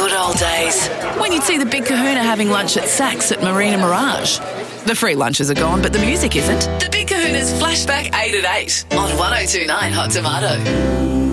good old days. When you'd see the Big Kahuna having lunch at Saks at Marina Mirage. The free lunches are gone, but the music isn't. The Big Kahuna's Flashback 8 at 8 on 102.9 Hot Tomato.